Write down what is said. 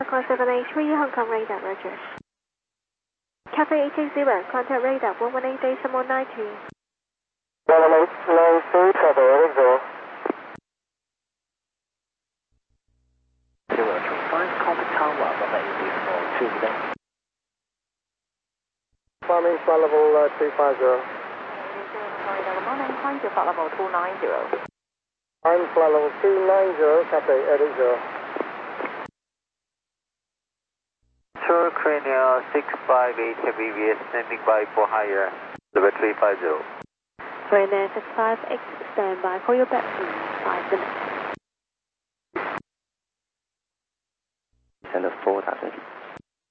Echo 783 Hong Kong radar, Roger. Cathay 860, contact radar 118.192. 118.93, Cathay 860. 025 Comet Tower, 118.2 today. Climbing flight level 250. Good morning, climb to flight level 290. I'm flight level 290, Cathay 880. Cranial 658 Heavy VS standing by for higher, level 350. Ryanair 65X, stand by for your back in 5 minutes. Center 4000.